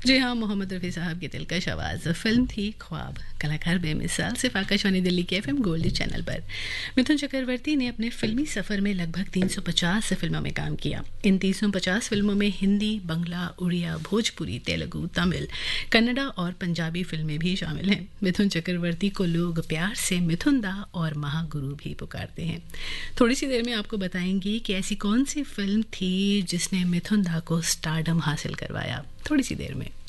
जी हाँ, मोहम्मद रफ़ी साहब की दिलकश आवाज़। फिल्म थी ख्वाब, कलाकार बेमिसाल, सिर्फ आकाशवाणी दिल्ली के एफएम गोल्ड चैनल पर। मिथुन चक्रवर्ती ने अपने फिल्मी सफ़र में लगभग 350 फिल्मों में काम किया। इन 350 फिल्मों में हिंदी, बंगला, उड़िया, भोजपुरी, तेलुगु, तमिल, कन्नड़ा और पंजाबी फिल्में भी शामिल हैं। मिथुन चक्रवर्ती को लोग प्यार से मिथुन दा और महागुरु भी पुकारते हैं। थोड़ी सी देर में आपको बताएंगे कि ऐसी कौन सी फिल्म थी जिसने मिथुन दा को स्टारडम हासिल करवाया। थोड़ी सी देर में।